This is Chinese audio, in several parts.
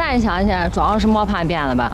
然相信庄老师没叛变了吧？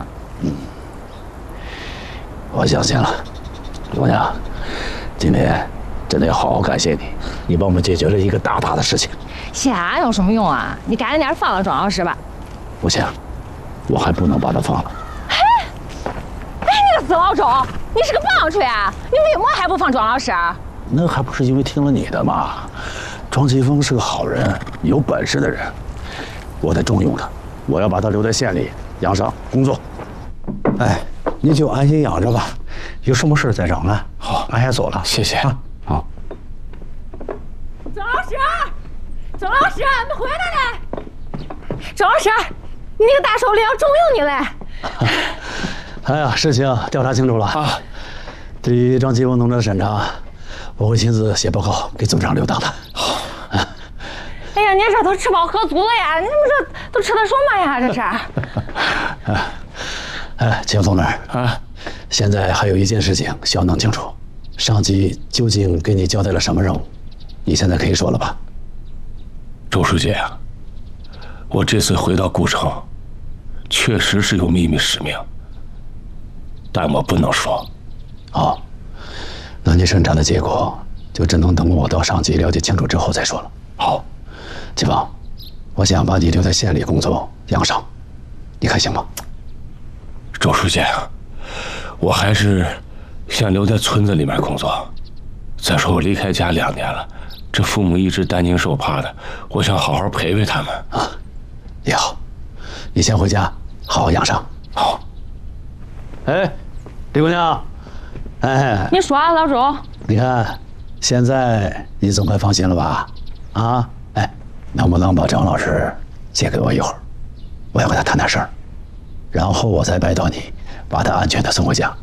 我相信了。姑娘，今天真的要好好感谢你，你帮我们解决了一个大的事情。 谢有什么用啊？你赶紧点放了庄老师吧。 不行，我还不能把他放了。 你个死老周，你是个棒槌啊！你为什么还不放庄老师？ 那还不是因为听了你的嘛？庄奇峰是个好人，有本事的人，我得重用他，我要把他留在县里养伤工作。 哎，你就安心养着吧，有什么事再找俺。好，俺先走了， 谢谢啊。 好。 庄老师，庄老师，你回来了！庄老师，你那个大首领要重用你嘞。 哎呀，事情调查清楚了啊！对于张奇峰农场的审查，我会亲自写报告给组长留档的。好。 哎呀，你这都吃饱喝足了呀！你怎么这都吃的什么呀？这是。 哎，秦总那儿啊，现在还有一件事情需要弄清楚，上级究竟给你交代了什么任务？你现在可以说了吧？ 周书记啊，我这次回到顾城，确实是有秘密使命，但我不能说。 好，那你审查的结果就只能等我到上级了解清楚之后再说了。好，季芳，我想把你留在县里工作养伤，你看行吗？ 周书记啊，我还是想留在村子里面工作。再说我离开家2年了，这父母一直担惊受怕的，我想好好陪陪他们啊。也好，你先回家好好养伤。 好。 哎，李姑娘，哎， 你说啊，老周。 你看，现在你总该放心了吧？啊，哎，能不能把张老师借给我一会儿？我要跟他谈谈事儿，然后我再拜托你，把他安全的送回家。